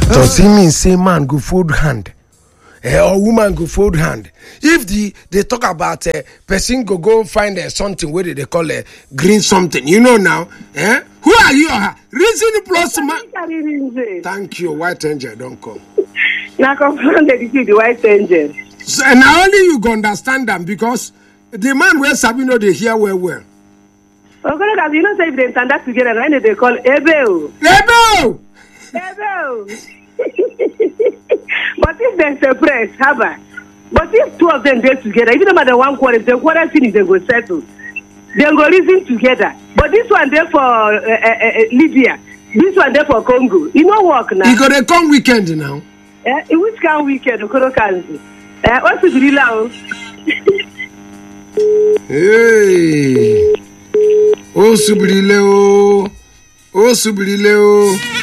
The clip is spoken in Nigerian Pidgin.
Does it mean say man go fold hand? Or woman go fold hand? If they talk about person go find something where they call a green something, you know now. Who are you? Reason plus man. Thank you, white angel don't come. Now confronted you the white angel. So, and now only you go understand them because the man where Sabino they hear well. Okay, you know say if they stand up together, when they call Ebeo. Ebeo. But if they separate, Haba. But if two of them get together, even no matter one quarter, if the quarter finish, they go settle. They go reason together. But this one there for Libya, this one there for Congo. You know work now. You got a come weekend now. In which kind of weekend? What's the drill out? Hey. Oh, subrileo.